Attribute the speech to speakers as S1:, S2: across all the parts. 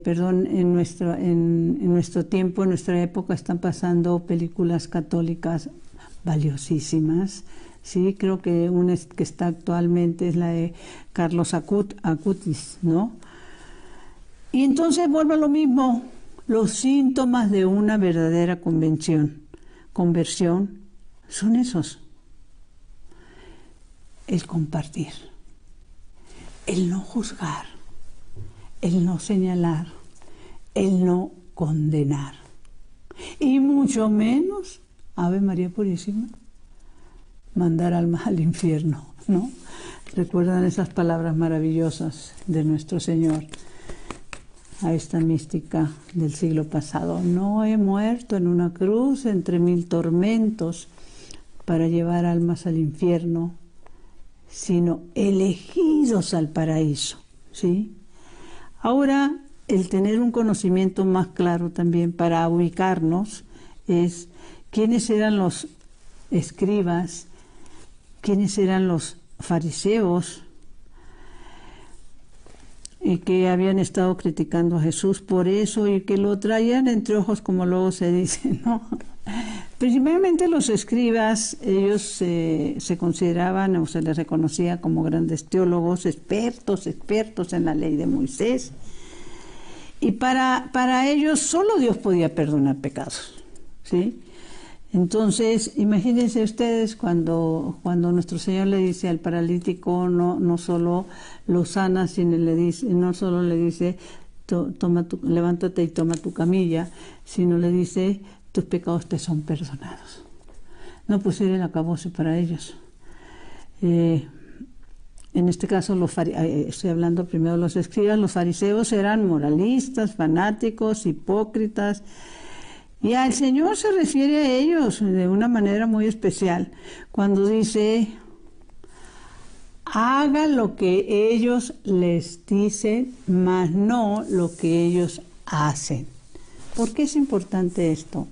S1: Perdón, en nuestro tiempo, en nuestra época, están pasando películas católicas valiosísimas. Sí, creo que una que está actualmente es la de Carlos Acutis, ¿no? Y entonces vuelvo a lo mismo, los síntomas de una verdadera conversión son esos: el compartir, el no juzgar, el no señalar, el no condenar, y mucho menos, Ave María Purísima, mandar almas al infierno, ¿no? ¿Recuerdan esas palabras maravillosas de nuestro Señor a esta mística del siglo pasado? No he muerto en una cruz entre 1000 tormentos para llevar almas al infierno, sino elegidos al paraíso, ¿sí? Ahora, el tener un conocimiento más claro también para ubicarnos es quiénes eran los escribas, quiénes eran los fariseos y que habían estado criticando a Jesús por eso y que lo traían entre ojos, como luego se dice, ¿no? Principalmente los escribas, ellos se consideraban o se les reconocía como grandes teólogos, expertos en la ley de Moisés. Y para ellos solo Dios podía perdonar pecados, ¿sí? Entonces, imagínense ustedes cuando nuestro Señor le dice al paralítico, no solo lo sana, sino no solo le dice, levántate y toma tu camilla, sino le dice, tus pecados te son perdonados. No, pues era el acabose para ellos. En este caso, estoy hablando primero de los escribas. Los fariseos eran moralistas, fanáticos, hipócritas, y al Señor se refiere a ellos de una manera muy especial cuando dice: haga lo que ellos les dicen, mas no lo que ellos hacen. ¿Por qué es importante esto?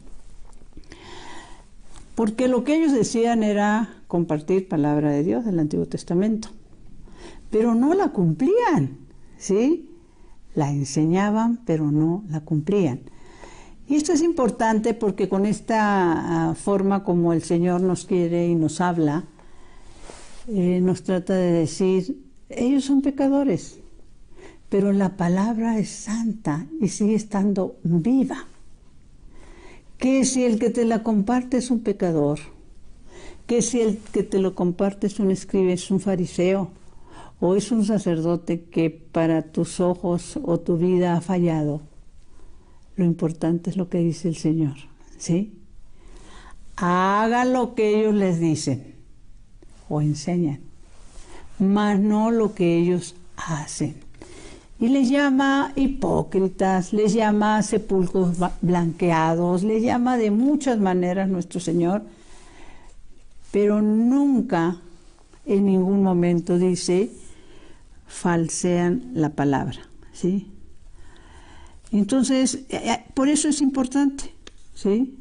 S1: Porque lo que ellos decían era compartir palabra de Dios del Antiguo Testamento, pero no la cumplían, ¿sí? La enseñaban, pero no la cumplían. Y esto es importante porque con esta forma como el Señor nos quiere y nos habla, nos trata de decir, ellos son pecadores, pero la palabra es santa y sigue estando viva. Que si el que te la comparte es un pecador, que si el que te lo comparte es un escriba, es un fariseo, o es un sacerdote que para tus ojos o tu vida ha fallado, lo importante es lo que dice el Señor, ¿sí? Hagan lo que ellos les dicen o enseñan, mas no lo que ellos hacen. Y les llama hipócritas, les llama sepulcros blanqueados, les llama de muchas maneras nuestro Señor, pero nunca, en ningún momento dice, falsean la palabra, ¿sí? Entonces, por eso es importante, ¿sí?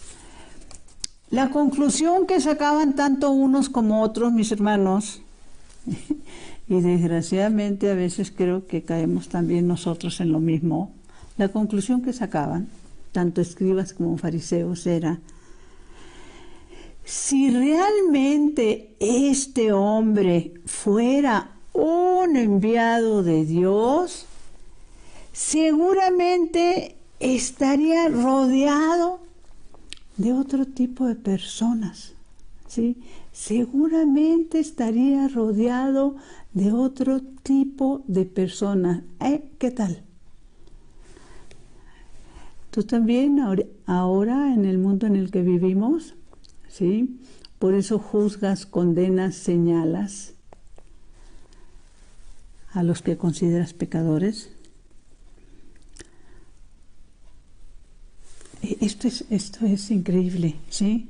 S1: La conclusión que sacaban tanto unos como otros, mis hermanos, y desgraciadamente a veces creo que caemos también nosotros en lo mismo, la conclusión que sacaban, tanto escribas como fariseos, era: si realmente este hombre fuera un enviado de Dios, seguramente estaría rodeado de otro tipo de personas, ¿sí? Seguramente estaría rodeado de otro tipo de personas. ¿Qué tal? Tú también ahora en el mundo en el que vivimos, ¿sí? Por eso juzgas, condenas, señalas a los que consideras pecadores. Esto es increíble, ¿sí?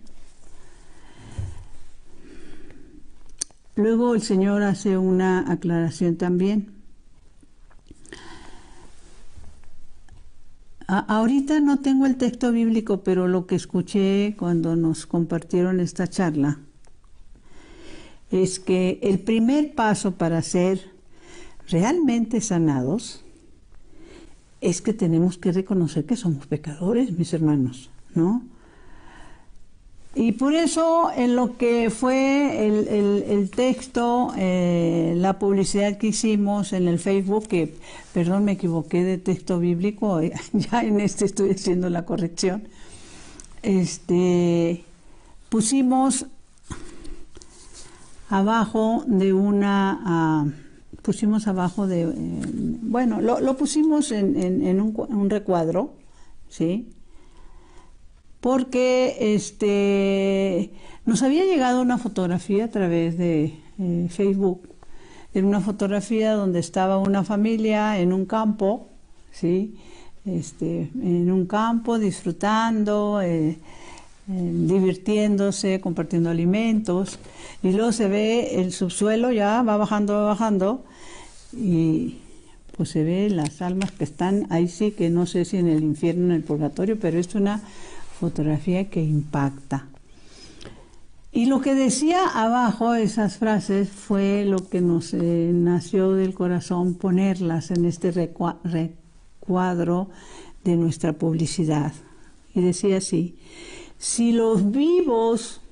S1: Luego el Señor hace una aclaración también. Ahorita no tengo el texto bíblico, pero lo que escuché cuando nos compartieron esta charla es que el primer paso para ser realmente sanados es que tenemos que reconocer que somos pecadores, mis hermanos, ¿no? Y por eso en lo que fue el texto, la publicidad que hicimos en el Facebook, que, perdón, me equivoqué de texto bíblico, ya en este estoy haciendo la corrección, pusimos abajo de bueno, lo pusimos en un recuadro, ¿sí? Porque nos había llegado una fotografía a través de Facebook. Era una fotografía donde estaba una familia en un campo, ¿sí? En un campo disfrutando, divirtiéndose, compartiendo alimentos, y luego se ve el subsuelo, ya va bajando, y pues se ve las almas que están ahí, sí, que no sé si en el infierno o en el purgatorio, pero es una fotografía que impacta. Y lo que decía abajo, esas frases, fue lo que nos nació del corazón ponerlas en este recuadro de nuestra publicidad. Y decía así: si los vivos,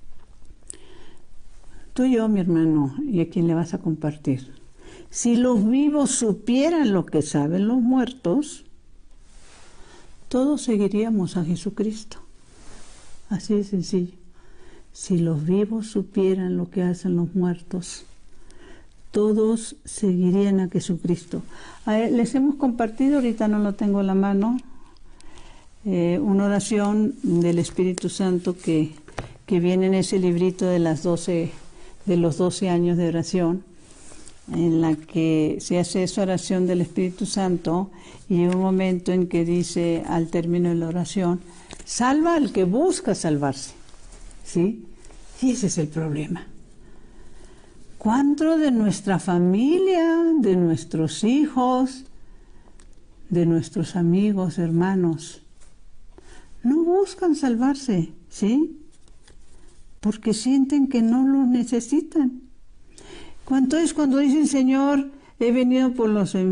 S1: tú y yo, mi hermano, y a quien le vas a compartir, si los vivos supieran lo que saben los muertos, todos seguiríamos a Jesucristo. Así de sencillo. Si los vivos supieran lo que hacen los muertos, todos seguirían a Jesucristo. Les hemos compartido, ahorita no lo tengo en la mano, una oración del Espíritu Santo que viene en ese librito de los 12 años de oración, en la que se hace esa oración del Espíritu Santo, y hay un momento en que dice al término de la oración: salva al que busca salvarse, ¿sí? Y ese es el problema. ¿Cuánto de nuestra familia, de nuestros hijos, de nuestros amigos, hermanos, no buscan salvarse, ¿sí? Porque sienten que no lo necesitan. ¿Cuánto es cuando dicen: Señor, no he venido por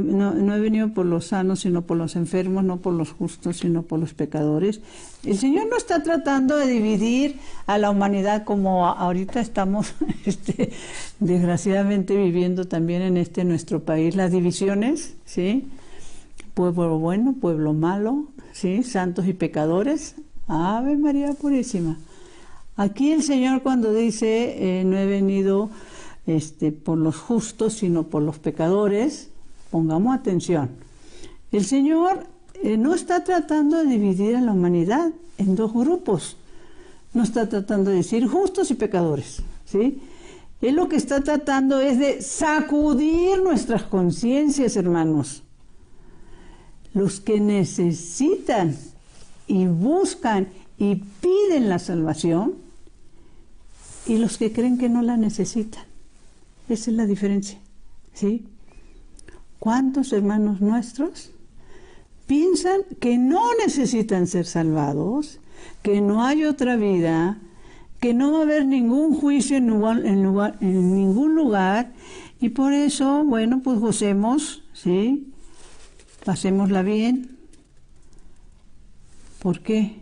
S1: los sanos, sino por los enfermos, no por los justos, sino por los pecadores? El Señor no está tratando de dividir a la humanidad como ahorita estamos, desgraciadamente, viviendo también en nuestro país, las divisiones, ¿sí? Pueblo bueno, pueblo malo, ¿sí? Santos y pecadores. Ave María Purísima. Aquí el Señor, cuando dice no he venido por los justos, sino por los pecadores, pongamos atención. El Señor no está tratando de dividir a la humanidad en dos grupos. No está tratando de decir justos y pecadores, ¿sí? Él lo que está tratando es de sacudir nuestras conciencias, hermanos. Los que necesitan y buscan y piden la salvación, y los que creen que no la necesitan. Esa es la diferencia, ¿sí? ¿Cuántos hermanos nuestros piensan que no necesitan ser salvados, que no hay otra vida, que no va a haber ningún juicio en ningún lugar, y por eso, bueno, pues gocemos, ¿sí? Pasémosla bien. ¿Por qué?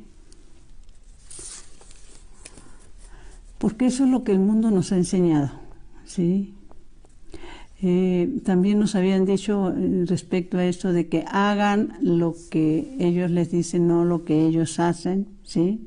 S1: Porque eso es lo que el mundo nos ha enseñado, ¿sí? También nos habían dicho respecto a esto de que hagan lo que ellos les dicen, no lo que ellos hacen, ¿sí?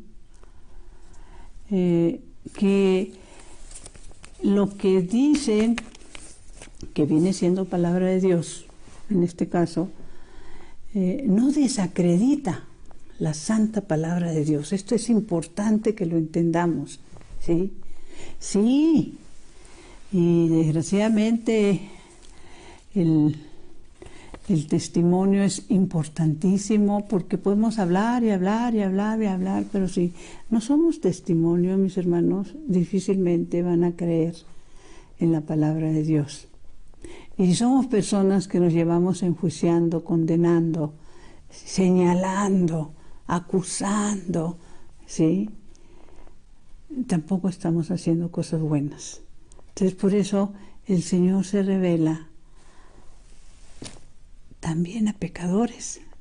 S1: Que lo que dicen, que viene siendo palabra de Dios, en este caso, no desacredita la santa palabra de Dios. Esto es importante que lo entendamos, ¿sí? Sí. Y desgraciadamente el testimonio es importantísimo, porque podemos hablar y hablar y hablar y hablar, pero si no somos testimonio, mis hermanos, difícilmente van a creer en la palabra de Dios. Y si somos personas que nos llevamos enjuiciando, condenando, señalando, acusando, ¿sí? Tampoco estamos haciendo cosas buenas. Entonces, por eso el Señor se revela también a pecadores,